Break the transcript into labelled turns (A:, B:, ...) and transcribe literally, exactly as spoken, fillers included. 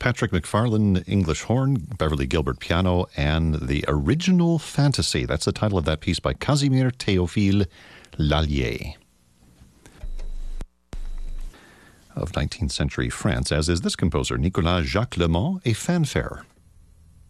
A: Patrick McFarlane, English horn, Beverly Gilbert piano, and The Original Fantasy. That's the title of that piece by Casimir Théophile Lallier of nineteenth century France, as is this composer, Nicolas Jacques Lemont, a fanfare.